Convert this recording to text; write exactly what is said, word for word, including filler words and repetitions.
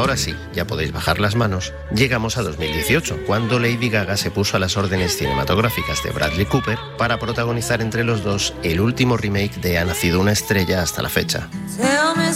ahora sí, ya podéis bajar las manos, llegamos a dos mil dieciocho, cuando Lady Gaga se puso a las órdenes cinematográficas de Bradley Cooper para protagonizar entre los dos el último remake de Ha nacido una estrella hasta la fecha.